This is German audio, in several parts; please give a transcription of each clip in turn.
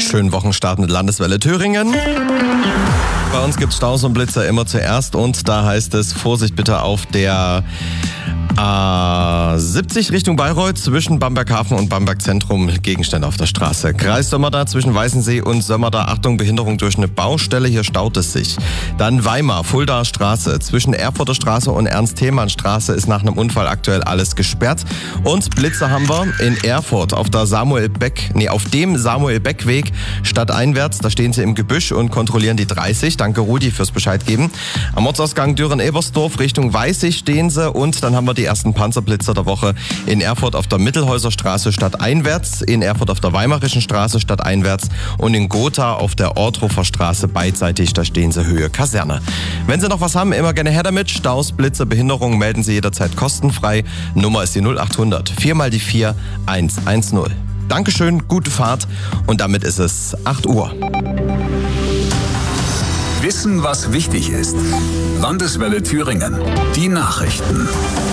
Schönen Wochenstart mit Landeswelle Thüringen. Bei uns gibt es Staus und Blitzer immer zuerst und da heißt es Vorsicht bitte auf der A70 Richtung Bayreuth zwischen Bamberghafen und Bamberg Zentrum, Gegenstände auf der Straße. Kreis Sömmerda zwischen Weißensee und Sömmerda, Achtung, Behinderung durch eine Baustelle, hier staut es sich. Dann Weimar, Fuldaer Straße, zwischen Erfurter Straße und Ernst-Thälmann-Straße ist nach einem Unfall aktuell alles gesperrt. Und Blitzer haben wir in Erfurt auf dem Samuel-Beck-Weg stadteinwärts, da stehen sie im Gebüsch und kontrollieren die 30. Danke Rudi fürs Bescheid geben. Am Ortsausgang Düren-Ebersdorf Richtung Weißig stehen sie und dann haben wir die ersten Panzerblitzer der Woche in Erfurt auf der Mittelhäuser Straße stadteinwärts, in Erfurt auf der Weimarischen Straße stadteinwärts und in Gotha auf der Orthofer Straße beidseitig, da stehen sie Höhe Kaserne. Wenn Sie noch was haben, immer gerne her damit. Staus, Blitzer, Behinderungen melden Sie jederzeit kostenfrei. Nummer ist die 0800 4 mal die 4 110. Dankeschön, gute Fahrt und damit ist es 8 Uhr. Wissen, was wichtig ist. Landeswelle Thüringen. Die Nachrichten.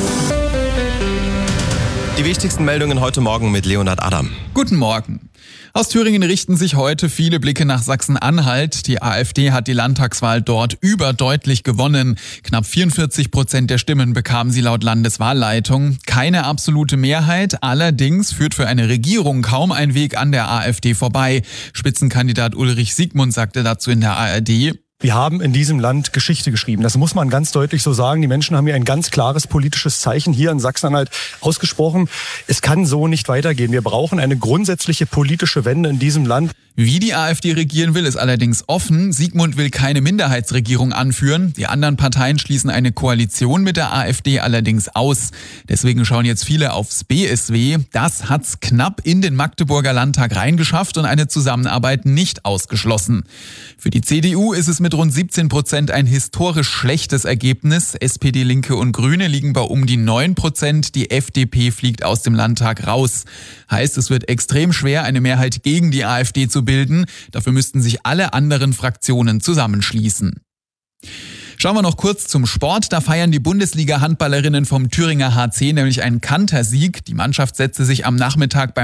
Die wichtigsten Meldungen heute Morgen mit Leonhard Adam. Guten Morgen. Aus Thüringen richten sich heute viele Blicke nach Sachsen-Anhalt. Die AfD hat die Landtagswahl dort überdeutlich gewonnen. Knapp 44% der Stimmen bekamen sie laut Landeswahlleitung. Keine absolute Mehrheit, allerdings führt für eine Regierung kaum ein Weg an der AfD vorbei. Spitzenkandidat Ulrich Siegmund sagte dazu in der ARD: Wir haben in diesem Land Geschichte geschrieben. Das muss man ganz deutlich so sagen. Die Menschen haben hier ein ganz klares politisches Zeichen hier in Sachsen-Anhalt ausgesprochen. Es kann so nicht weitergehen. Wir brauchen eine grundsätzliche politische Wende in diesem Land. Wie die AfD regieren will, ist allerdings offen. Siegmund will keine Minderheitsregierung anführen. Die anderen Parteien schließen eine Koalition mit der AfD allerdings aus. Deswegen schauen jetzt viele aufs BSW. Das hat's knapp in den Magdeburger Landtag reingeschafft und eine Zusammenarbeit nicht ausgeschlossen. Für die CDU ist es mit rund 17% ein historisch schlechtes Ergebnis. SPD, Linke und Grüne liegen bei um die 9%. Die FDP fliegt aus dem Landtag raus. Heißt, es wird extrem schwer, eine Mehrheit gegen die AfD zu bilden. Dafür müssten sich alle anderen Fraktionen zusammenschließen. Schauen wir noch kurz zum Sport. Da feiern die Bundesliga-Handballerinnen vom Thüringer HC nämlich einen Kantersieg. Die Mannschaft setzte sich am Nachmittag